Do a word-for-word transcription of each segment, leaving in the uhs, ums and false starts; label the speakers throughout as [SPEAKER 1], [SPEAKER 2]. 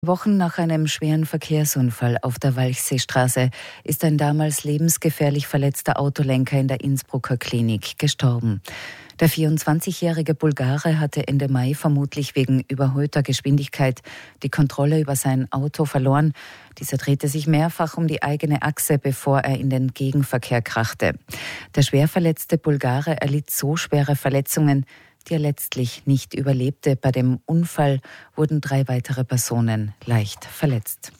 [SPEAKER 1] Wochen nach einem schweren Verkehrsunfall auf der Walchseestraße ist ein damals lebensgefährlich verletzter Autolenker in der Innsbrucker Klinik gestorben. Der vierundzwanzigjährige Bulgare hatte Ende Mai vermutlich wegen überhöhter Geschwindigkeit die Kontrolle über sein Auto verloren. Dieser drehte sich mehrfach um die eigene Achse, bevor er in den Gegenverkehr krachte. Der schwer verletzte Bulgare erlitt so schwere Verletzungen, die er letztlich nicht überlebte. Bei dem Unfall wurden drei weitere Personen leicht verletzt.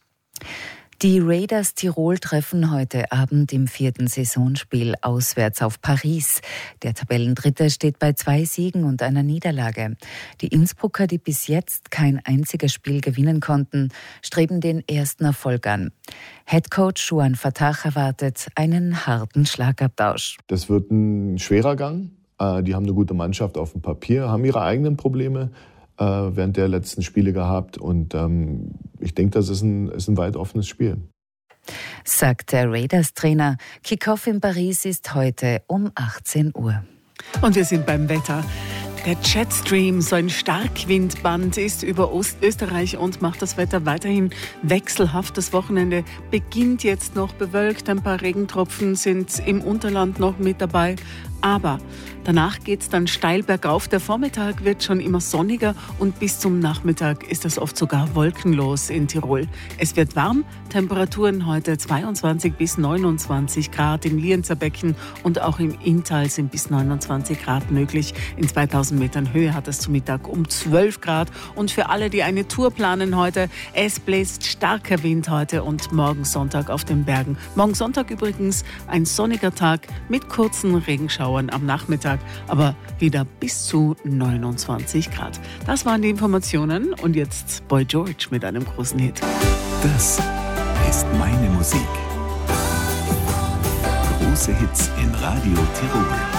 [SPEAKER 1] Die Raiders Tirol treffen heute Abend im vierten Saisonspiel auswärts auf Paris. Der Tabellendritte steht bei zwei Siegen und einer Niederlage. Die Innsbrucker, die bis jetzt kein einziges Spiel gewinnen konnten, streben den ersten Erfolg an. Headcoach Juan Fatah erwartet einen harten Schlagabtausch.
[SPEAKER 2] Das wird ein schwerer Gang. Die haben eine gute Mannschaft auf dem Papier, haben ihre eigenen Probleme äh, während der letzten Spiele gehabt. Und ähm, ich denke, das ist ein, ist ein weit offenes Spiel.
[SPEAKER 1] Sagt der Raiders-Trainer. Kickoff in Paris ist heute um achtzehn Uhr.
[SPEAKER 3] Und wir sind beim Wetter. Der Jetstream, so ein Starkwindband, ist über Ostösterreich und macht das Wetter weiterhin wechselhaft. Das Wochenende beginnt jetzt noch bewölkt. Ein paar Regentropfen sind im Unterland noch mit dabei. Aber danach geht es dann steil bergauf. Der Vormittag wird schon immer sonniger und bis zum Nachmittag ist es oft sogar wolkenlos in Tirol. Es wird warm, Temperaturen heute zweiundzwanzig bis neunundzwanzig Grad im Lienzer Becken und auch im Inntal sind bis neunundzwanzig Grad möglich. In zweitausend Metern Höhe hat es zu Mittag um zwölf Grad. Und für alle, die eine Tour planen heute, es bläst starker Wind heute und morgen Sonntag auf den Bergen. Morgen Sonntag übrigens ein sonniger Tag mit kurzen Regenschauern am Nachmittag, aber wieder bis zu neunundzwanzig Grad. Das waren die Informationen und jetzt Boy George mit einem großen Hit.
[SPEAKER 4] Das ist meine Musik. Große Hits in Radio Tirol.